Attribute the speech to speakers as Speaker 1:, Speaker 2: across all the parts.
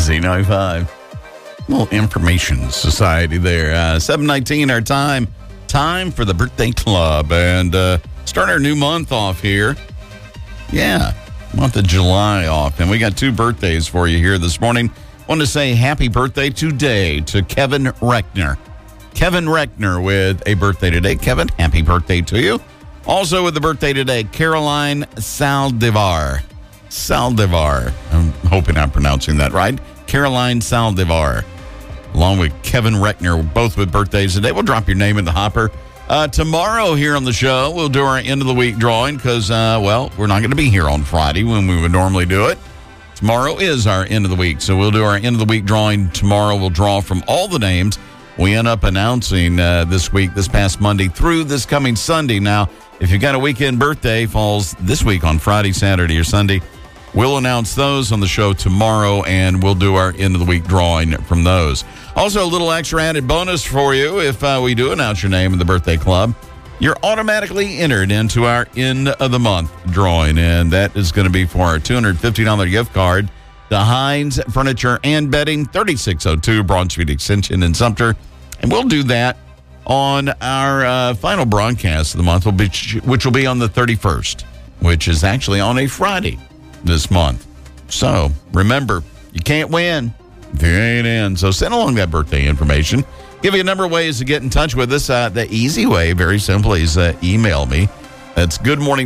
Speaker 1: Z95. Little information society there. 7:19 our time. Time for the birthday club. And start our new month off here. Yeah, month of July off. And we got 2 birthdays for you here this morning. Want to say happy birthday today to Kevin Reckner. Kevin Reckner with a birthday today. Kevin, happy birthday to you. Also with the birthday today, Caroline Saldivar. Saldivar. I'm hoping I'm pronouncing that right. Caroline Saldivar. Along with Kevin Reckner, both with birthdays today. We'll drop your name in the hopper. Tomorrow here on the show, we'll do our end of the week drawing because, we're not going to be here on Friday when we would normally do it. Tomorrow is our end of the week, so we'll do our end of the week drawing tomorrow. We'll draw from all the names we end up announcing this week, this past Monday through this coming Sunday. Now, if you've got a weekend birthday, falls this week on Friday, Saturday, or Sunday, we'll announce those on the show tomorrow, and we'll do our end of the week drawing from those. Also, a little extra added bonus for you if we do announce your name in the birthday club. You're automatically entered into our end of the month drawing, and that is going to be for our $250 gift card to Hines Furniture and Bedding, 3602 Broad Street Extension in Sumter. And we'll do that on our final broadcast of the month, which will be on the 31st, which is actually on a Friday this month. So remember, you can't win if you ain't in. So send along that birthday information. Give you a number of ways to get in touch with us. The easy way, very simply, is email me. That's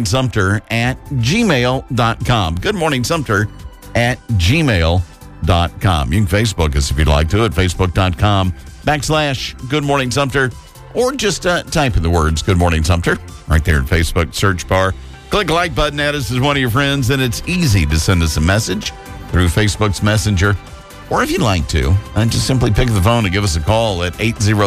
Speaker 1: goodmorningsumter@gmail.com. goodmorningsumter@gmail.com. You can Facebook us if you'd like to at facebook.com/goodmorningsumter, or just type in the words Good Morning Sumter right there in Facebook search bar. Click the like button, add us as one of your friends, and it's easy to send us a message through Facebook's Messenger. Or if you'd like to, just simply pick the phone and give us a call at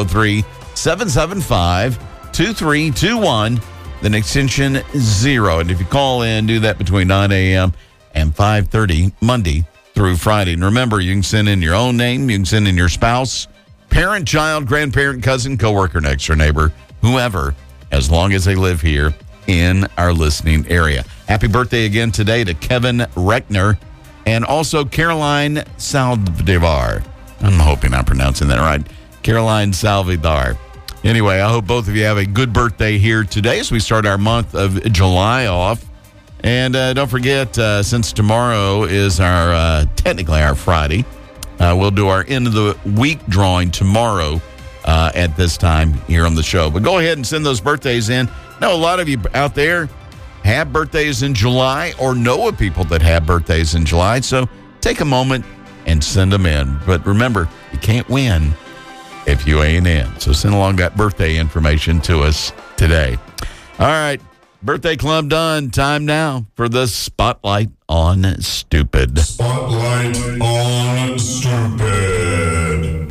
Speaker 1: 803-775-2321, then extension 0. And if you call in, do that between 9 a.m. and 5:30, Monday through Friday. And remember, you can send in your own name, you can send in your spouse, parent, child, grandparent, cousin, coworker, next door neighbor, whoever, as long as they live here in our listening area. Happy birthday again today to Kevin Reckner. And also Caroline Saldivar. I'm hoping I'm pronouncing that right. Caroline Saldivar. Anyway, I hope both of you have a good birthday here today as we start our month of July off. And don't forget, since tomorrow is technically our Friday, we'll do our end of the week drawing tomorrow at this time here on the show. But go ahead and send those birthdays in. I know a lot of you out there have birthdays in July or know of people that have birthdays in July. So take a moment and send them in. But remember, you can't win if you ain't in. So send along that birthday information to us today. All right, birthday club done. Time now for the Spotlight on Stupid.
Speaker 2: Spotlight on Stupid.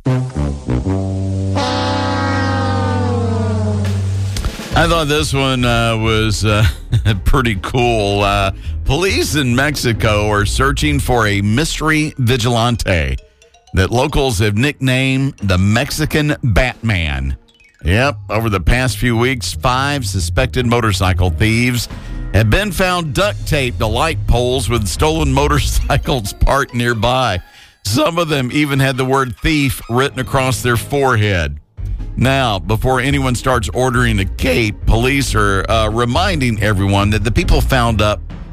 Speaker 1: I thought this one was pretty cool. Police in Mexico are searching for a mystery vigilante that locals have nicknamed the Mexican Batman. Yep, over the past few weeks, 5 suspected motorcycle thieves have been found duct taped to light poles with stolen motorcycles parked nearby. Some of them even had the word thief written across their forehead. Now, before anyone starts ordering a cape, police are reminding everyone that the people found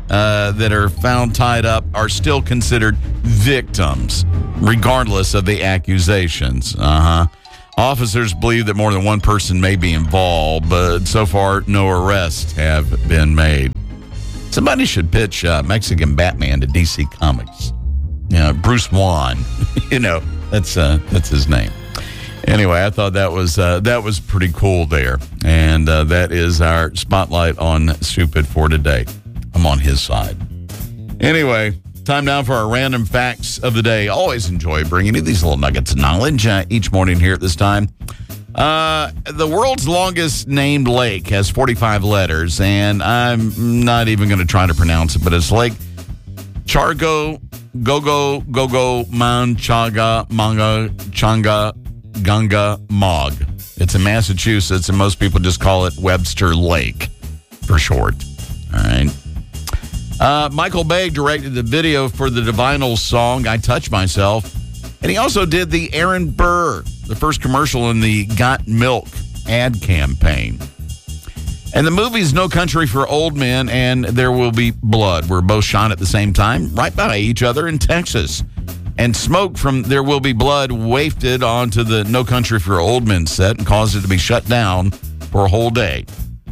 Speaker 1: tied up are still considered victims, regardless of the accusations. Officers believe that more than one person may be involved, but so far, no arrests have been made. Somebody should pitch Mexican Batman to DC Comics. Bruce Wayne. That's his name. Anyway, I thought that was pretty cool there. And that is our Spotlight on Stupid for today. I'm on his side. Anyway, time now for our random facts of the day. Always enjoy bringing you these little nuggets of knowledge each morning here at this time. The world's longest named lake has 45 letters, and I'm not even going to try to pronounce it, but it's Lake Chargo, Gogo, Manchaga, Manga, Changa, Ganga, Mog. It's in Massachusetts, and most people just call it Webster Lake for short. All right. Michael Bay directed the video for the Divinyls song, I Touch Myself. And he also did the Aaron Burr, the first commercial in the Got Milk ad campaign. And the movies No Country for Old Men and There Will Be Blood were both shot at the same time, right by each other in Texas. And smoke from There Will Be Blood wafted onto the No Country for Old Men set and caused it to be shut down for a whole day.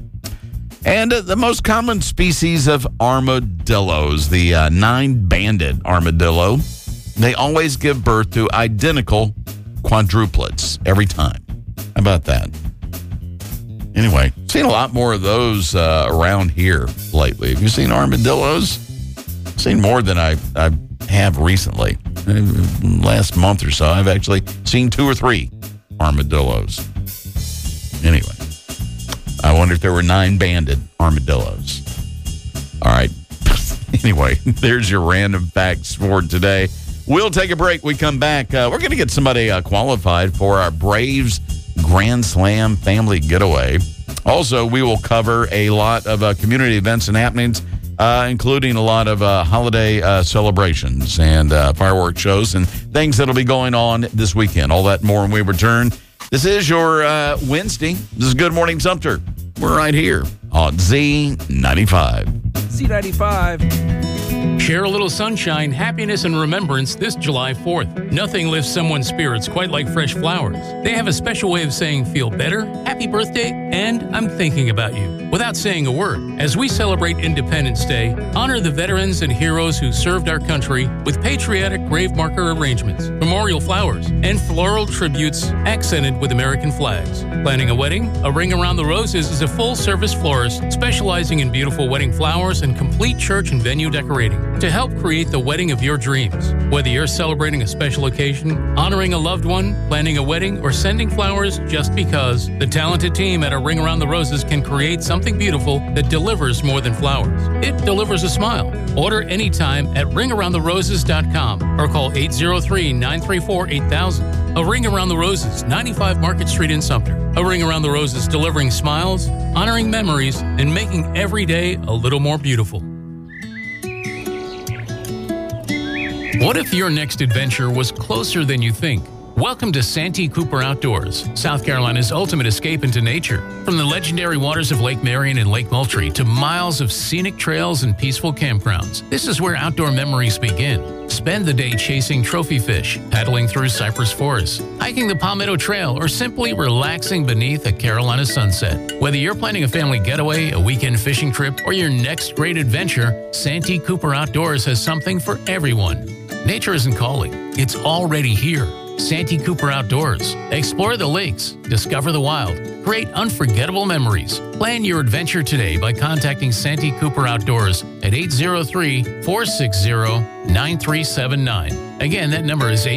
Speaker 1: And the most common species of armadillos, the 9-banded armadillo, they always give birth to identical quadruplets every time. How about that? Anyway, seen a lot more of those around here lately. Have you seen armadillos? Seen more than I have recently. Last month or so, I've actually seen 2 or 3 armadillos. Anyway, I wonder if there were 9-banded armadillos. All right. Anyway, there's your random facts for today. We'll take a break. We come back. We're going to get somebody qualified for our Braves Grand Slam family getaway. Also, we will cover a lot of community events and happenings, including a lot of holiday celebrations and fireworks shows and things that'll be going on this weekend. All that and more when we return. This is your Wednesday. This is Good Morning Sumter. We're right here on Z95.
Speaker 3: Z95. Share a little sunshine, happiness, and remembrance this July 4th. Nothing lifts someone's spirits quite like fresh flowers. They have a special way of saying feel better, happy birthday, and I'm thinking about you, without saying a word. As we celebrate Independence Day, honor the veterans and heroes who served our country with patriotic grave marker arrangements, memorial flowers, and floral tributes accented with American flags. Planning a wedding? A Ring Around the Roses is a full-service florist specializing in beautiful wedding flowers and complete church and venue decorating to help create the wedding of your dreams. Whether you're celebrating a special occasion, honoring a loved one, planning a wedding, or sending flowers just because, the talented team at A Ring Around the Roses can create something beautiful that delivers more than flowers. It delivers a smile. Order anytime at ringaroundtheroses.com or call 803-934-8000. A Ring Around the Roses, 95 Market Street in Sumter. A Ring Around the Roses, delivering smiles, honoring memories, and making every day a little more beautiful. What if your next adventure was closer than you think? Welcome to Santee Cooper Outdoors, South Carolina's ultimate escape into nature. From the legendary waters of Lake Marion and Lake Moultrie to miles of scenic trails and peaceful campgrounds, this is where outdoor memories begin. Spend the day chasing trophy fish, paddling through cypress forests, hiking the Palmetto Trail, or simply relaxing beneath a Carolina sunset. Whether you're planning a family getaway, a weekend fishing trip, or your next great adventure, Santee Cooper Outdoors has something for everyone. Nature isn't calling, it's already here. Santee Cooper Outdoors. Explore the lakes, discover the wild, create unforgettable memories. Plan your adventure today by contacting Santee Cooper Outdoors at 803-460-9379. Again, that number is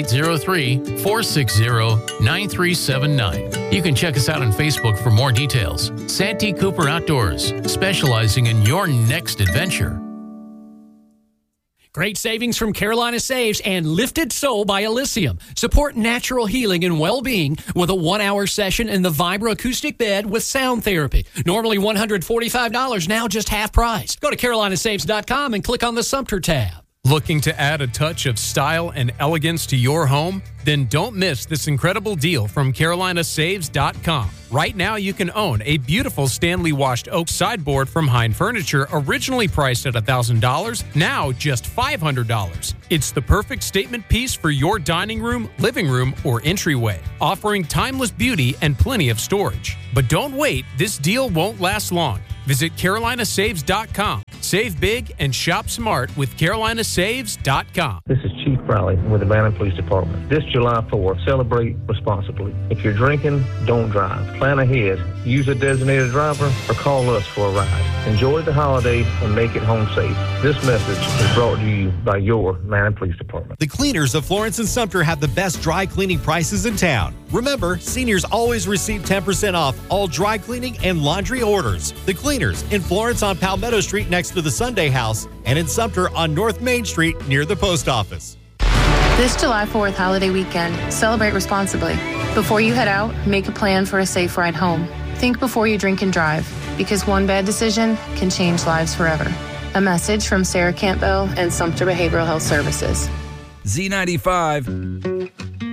Speaker 3: 803-460-9379. You can check us out on Facebook for more details. Santee Cooper Outdoors, specializing in your next adventure.
Speaker 4: Great savings from Carolina Saves and Lifted Soul by Elysium. Support natural healing and well-being with a 1-hour session in the Vibra acoustic bed with sound therapy. Normally $145, now just half price. Go to carolinasaves.com and click on the Sumter tab.
Speaker 5: Looking to add a touch of style and elegance to your home? Then don't miss this incredible deal from carolinasaves.com. Right now, you can own a beautiful Stanley washed oak sideboard from Hine Furniture, originally priced at $1,000, now just $500. It's the perfect statement piece for your dining room, living room, or entryway, offering timeless beauty and plenty of storage. But don't wait, this deal won't last long. Visit carolinasaves.com. Save big and shop smart with carolinasaves.com.
Speaker 6: This is Chief Crowley with the Atlanta Police Department. This July 4th, celebrate responsibly. If you're drinking, don't drive. Plan ahead. Use a designated driver or call us for a ride. Enjoy the holiday and make it home safe. This message is brought to you by your Atlanta Police Department.
Speaker 7: The Cleaners of Florence and Sumter have the best dry cleaning prices in town. Remember, seniors always receive 10% off all dry cleaning and laundry orders. The Cleaners in Florence on Palmetto Street next to the Sunday House and in Sumter on North Main Street near the post office.
Speaker 8: This July 4th holiday weekend, celebrate responsibly. Before you head out, make a plan for a safe ride home. Think before you drink and drive, because one bad decision can change lives forever. A message from Sarah Campbell and Sumter Behavioral Health Services.
Speaker 3: Z95.